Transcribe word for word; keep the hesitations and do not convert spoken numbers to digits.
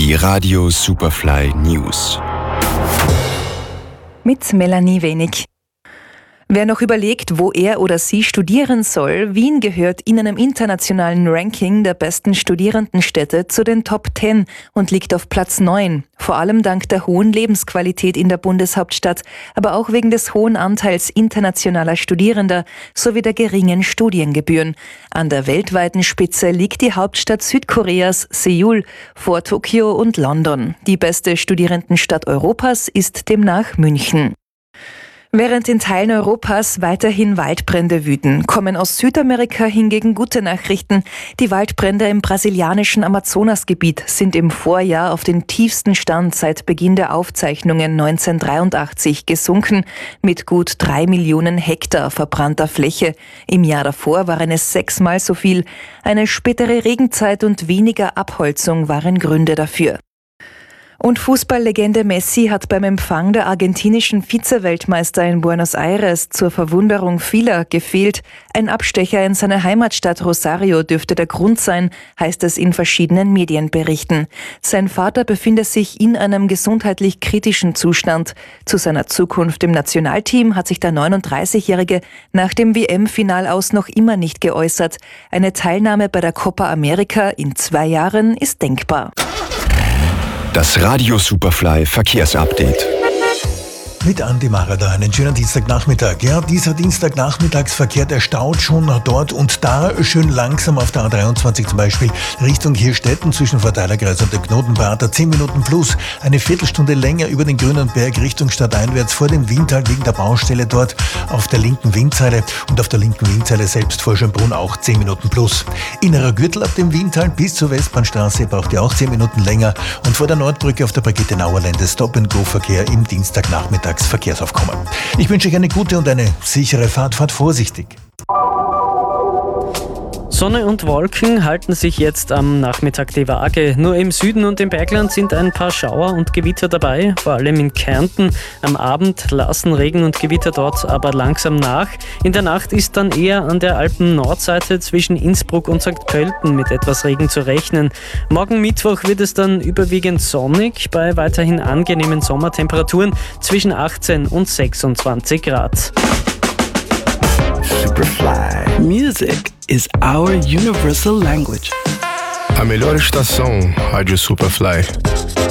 Die Radio Superfly News. Mit Melanie Wenig. Wer noch überlegt, wo er oder sie studieren soll, Wien gehört in einem internationalen Ranking der besten Studierendenstädte zu den Top zehn und liegt auf Platz neun. Vor allem dank der hohen Lebensqualität in der Bundeshauptstadt, aber auch wegen des hohen Anteils internationaler Studierender sowie der geringen Studiengebühren. An der weltweiten Spitze liegt die Hauptstadt Südkoreas, Seoul, vor Tokio und London. Die beste Studierendenstadt Europas ist demnach München. Während in Teilen Europas weiterhin Waldbrände wüten, kommen aus Südamerika hingegen gute Nachrichten. Die Waldbrände im brasilianischen Amazonasgebiet sind im Vorjahr auf den tiefsten Stand seit Beginn der Aufzeichnungen neunzehnhundertdreiundachtzig gesunken, mit gut drei Millionen Hektar verbrannter Fläche. Im Jahr davor waren es sechsmal so viel. Eine spätere Regenzeit und weniger Abholzung waren Gründe dafür. Und Fußballlegende Messi hat beim Empfang der argentinischen Vize-Weltmeister in Buenos Aires zur Verwunderung vieler gefehlt. Ein Abstecher in seine Heimatstadt Rosario dürfte der Grund sein, heißt es in verschiedenen Medienberichten. Sein Vater befinde sich in einem gesundheitlich kritischen Zustand. Zu seiner Zukunft im Nationalteam hat sich der neununddreißigjährige nach dem W M-Final aus noch immer nicht geäußert. Eine Teilnahme bei der Copa America in zwei Jahren ist denkbar. Das Radio Superfly Verkehrsupdate. Mit Andi Marada, einen schönen Dienstagnachmittag. Ja, dieser Dienstagnachmittagsverkehr, der staut schon dort und da schön langsam auf der A dreiundzwanzig zum Beispiel Richtung Hirstetten zwischen Verteilerkreis und dem Knotenprater. zehn Minuten plus, eine Viertelstunde länger über den Grünen Berg Richtung stadteinwärts vor dem Wiental wegen der Baustelle dort auf der linken Windseile und auf der linken Windseile selbst vor Schönbrunn auch zehn Minuten plus. Innerer Gürtel ab dem Wiental bis zur Westbahnstraße braucht ihr auch zehn Minuten länger und vor der Nordbrücke auf der Brigitte-Nauer Lände Stop-and-Go-Verkehr im Dienstagnachmittag Verkehrsaufkommen. Ich wünsche euch eine gute und eine sichere Fahrt. Fahrt vorsichtig. Sonne und Wolken halten sich jetzt am Nachmittag die Waage. Nur im Süden und im Bergland sind ein paar Schauer und Gewitter dabei, vor allem in Kärnten. Am Abend lassen Regen und Gewitter dort aber langsam nach. In der Nacht ist dann eher an der Alpen-Nordseite zwischen Innsbruck und Sankt Pölten mit etwas Regen zu rechnen. Morgen Mittwoch wird es dann überwiegend sonnig, bei weiterhin angenehmen Sommertemperaturen zwischen achtzehn und sechsundzwanzig Grad. Superfly. Music is our universal language. A melhor estação, Rádio Superfly.